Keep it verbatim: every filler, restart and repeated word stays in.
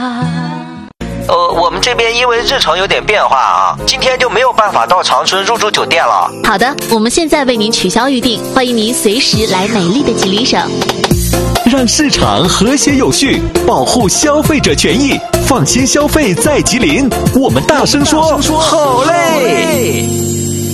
呃，我们这边因为日程有点变化啊，今天就没有办法到长春入住酒店了。 好的，我们现在为您取消预定，欢迎您随时来美丽的吉林省。 让市场和谐有序，保护消费者权益，放心消费在吉林。我们大声说，好嘞！